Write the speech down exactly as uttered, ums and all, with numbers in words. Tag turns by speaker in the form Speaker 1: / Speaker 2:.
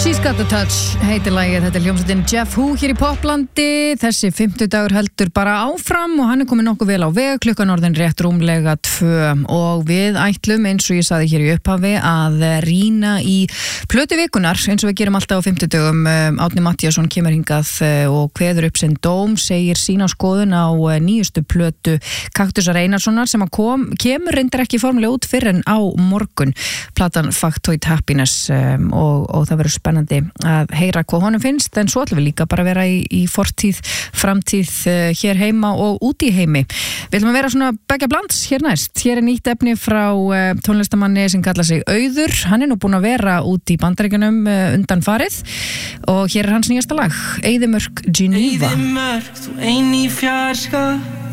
Speaker 1: She's got the touch, heitir lagið, þetta er hljómsveitin Jeff Hu hér í Poplandi. Þessi fimmtudagur heldur bara áfram og hann er komið nokkuð vel á veg, klukkan orðin rétt rúmlega tvö og við ætlum, eins og ég saði hér í upphafi, að rýna í plötu vikunar, eins og við gerum alltaf á fimmtudögum. Árni Matthíasson kemur hingað og kveður upp sinn dóm, segir sína skoðun á nýjustu plötu Kaktusar Einarssonar sem að kom, kemur reyndar ekki formulega út fyrr en á morgun, platan Factoid Happiness, um, og, og það verður spennandi að heyra hvað honum finnst, en svo ætlum við líka bara að vera í, í fortíð, framtíð, uh, hér heima og úti í heimi. Við ætlum að vera svona begja blands hér næst. Hér er nýtt efni frá uh, tónlistamanni sem kallar sig Auður. Hann er nú búinn að vera úti í Bandaríkjunum uh, undan farið og hér er hans nýjasta lag, Eyðimörk Geneva.
Speaker 2: Eyðimörk, þú ein í fjarska